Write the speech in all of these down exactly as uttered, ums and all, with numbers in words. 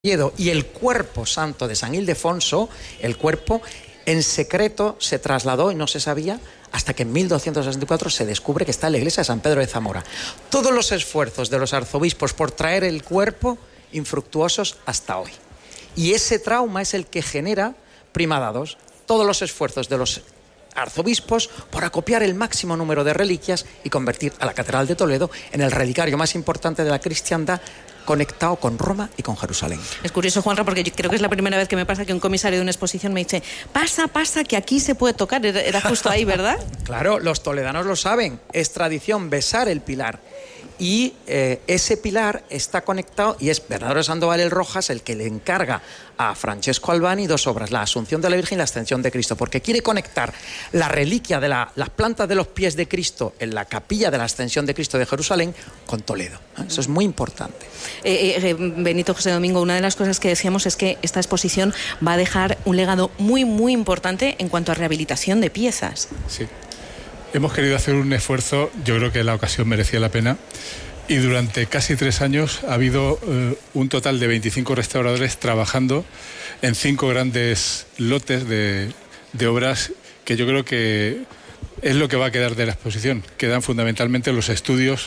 y el cuerpo santo de San Ildefonso, el cuerpo en secreto se trasladó y no se sabía hasta que en mil doscientos sesenta y cuatro se descubre que está en la iglesia de San Pedro de Zamora. Todos los esfuerzos de los arzobispos por traer el cuerpo infructuosos hasta hoy. Y ese trauma es el que genera Primadados. Todos los esfuerzos de los arzobispos por acopiar el máximo número de reliquias y convertir a la Catedral de Toledo en el relicario más importante de la cristiandad, conectado con Roma y con Jerusalén. Es curioso, Juanra, porque yo creo que es la primera vez que me pasa que un comisario de una exposición me dice: pasa, pasa, que aquí se puede tocar. Era justo ahí, ¿verdad? Claro, los toledanos lo saben. Es tradición besar el pilar. Y eh, ese pilar está conectado, y es Bernardo Sandoval el Rojas el que le encarga a Francesco Albani dos obras: la Asunción de la Virgen y la Ascensión de Cristo, porque quiere conectar la reliquia de la, las plantas de los pies de Cristo en la capilla de la Ascensión de Cristo de Jerusalén con Toledo. ¿eh? Eso es muy importante. Eh, eh, Benito, José Domingo, una de las cosas que decíamos es que esta exposición va a dejar un legado muy, muy importante en cuanto a rehabilitación de piezas. Sí. Hemos querido hacer un esfuerzo, yo creo que la ocasión merecía la pena, y durante casi tres años ha habido eh, un total de veinticinco restauradores trabajando en cinco grandes lotes de, de obras que yo creo que es lo que va a quedar de la exposición. Quedan fundamentalmente los estudios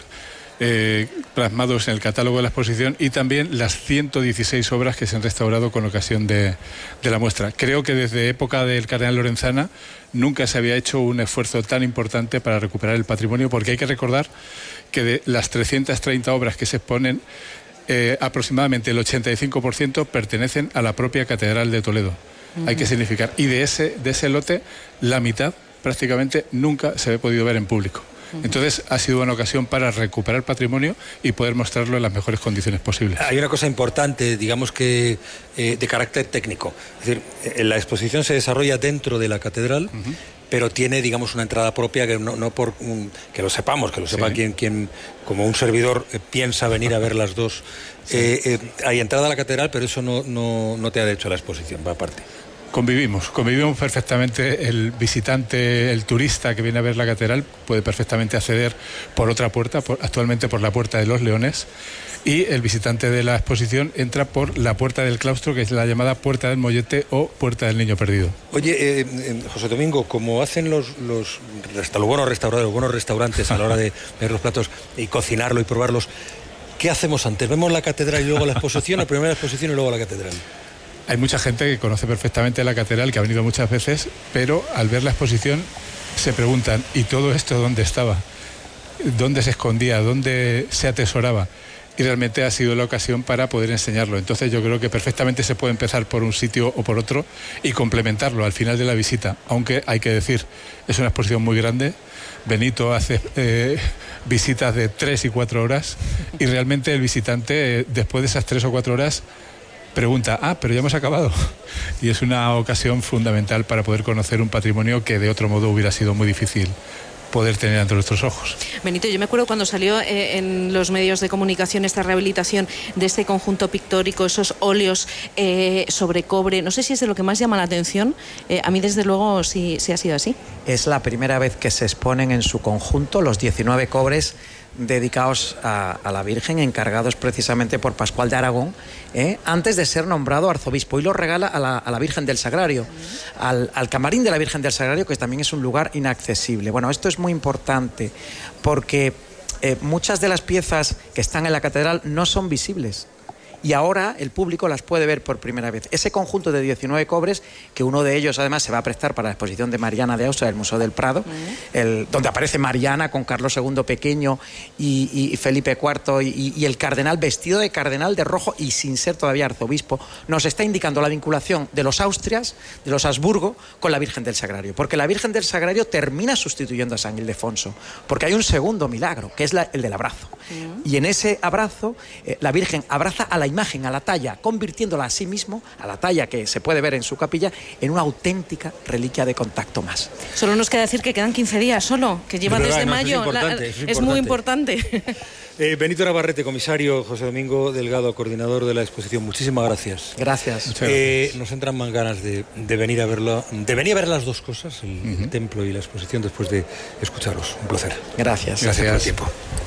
eh, plasmados en el catálogo de la exposición y también las ciento dieciséis obras que se han restaurado con ocasión de, de la muestra. Creo que desde época del cardenal Lorenzana nunca se había hecho un esfuerzo tan importante para recuperar el patrimonio, porque hay que recordar que de las trescientas treinta obras que se exponen, eh, aproximadamente el ochenta y cinco por ciento pertenecen a la propia Catedral de Toledo. Uh-huh. Hay que significar. Y de ese, de ese lote, la mitad prácticamente nunca se ha podido ver en público. Entonces ha sido una ocasión para recuperar patrimonio y poder mostrarlo en las mejores condiciones posibles. Hay una cosa importante, digamos que eh, de carácter técnico. Es decir, eh, la exposición se desarrolla dentro de la catedral, uh-huh, pero tiene, digamos, una entrada propia que no, no por um, que lo sepamos, que lo sepa sí. quien, quien, como un servidor, eh, piensa venir a ver las dos. Sí. Eh, eh, hay entrada a la catedral, pero eso no, no, no te ha hecho la exposición, va aparte. Convivimos, convivimos perfectamente. El visitante, el turista que viene a ver la catedral puede perfectamente acceder por otra puerta, por, actualmente por la Puerta de los Leones, y el visitante de la exposición entra por la Puerta del Claustro, que es la llamada Puerta del Mollete o Puerta del Niño Perdido. Oye, eh, José Domingo, como hacen los, los, resta, los buenos restauradores, los buenos restaurantes a la hora de ver los platos y cocinarlo y probarlos, ¿qué hacemos antes? ¿Vemos la catedral y luego la exposición, o primero la exposición y luego la catedral? Hay mucha gente que conoce perfectamente la catedral, que ha venido muchas veces, pero al ver la exposición se preguntan: ¿y todo esto dónde estaba? ¿Dónde se escondía? ¿Dónde se atesoraba? Y realmente ha sido la ocasión para poder enseñarlo. Entonces yo creo que perfectamente se puede empezar por un sitio o por otro y complementarlo al final de la visita. Aunque hay que decir, es una exposición muy grande. Benito hace eh, visitas de tres y cuatro horas y realmente el visitante, eh, después de esas tres o cuatro horas, pregunta: ah, pero ya hemos acabado. Y es una ocasión fundamental para poder conocer un patrimonio que de otro modo hubiera sido muy difícil poder tener ante nuestros ojos. Benito, yo me acuerdo cuando salió eh, en los medios de comunicación esta rehabilitación de este conjunto pictórico, esos óleos eh, sobre cobre. No sé si es de lo que más llama la atención. Eh, a mí, desde luego, sí, sí ha sido así. Es la primera vez que se exponen en su conjunto los diecinueve cobres dedicados a, a la Virgen, encargados precisamente por Pascual de Aragón, ¿eh? antes de ser nombrado arzobispo, y los regala a la, a la Virgen del Sagrario, al, al camarín de la Virgen del Sagrario, que también es un lugar inaccesible. Bueno, esto es muy importante porque eh, muchas de las piezas que están en la catedral no son visibles. Y ahora el público las puede ver por primera vez. Ese conjunto de diecinueve cobres, que uno de ellos además se va a prestar para la exposición de Mariana de Austria del Museo del Prado, uh-huh, el, donde aparece Mariana con Carlos segundo pequeño y, y Felipe cuarto y, y el cardenal vestido de cardenal de rojo y sin ser todavía arzobispo, nos está indicando la vinculación de los Austrias, de los Habsburgo, con la Virgen del Sagrario. Porque la Virgen del Sagrario termina sustituyendo a San Ildefonso, porque hay un segundo milagro, que es la, el del abrazo. Uh-huh. Y en ese abrazo, eh, la Virgen abraza a la imagen, a la talla, convirtiéndola a sí mismo, a la talla que se puede ver en su capilla, en una auténtica reliquia de contacto más. Solo nos queda decir que quedan quince días solo, que lleva verdad, desde no, mayo. es, la, es, es muy importante. Eh, Benito Navarrete, comisario, José Domingo Delgado, coordinador de la exposición, muchísimas gracias. Gracias. Muchas gracias. Eh, nos entran más ganas de, de venir a verlo, de venir a ver las dos cosas, el, uh-huh, el templo y la exposición, después de escucharos. Un placer. Gracias. Gracias, gracias por el tiempo.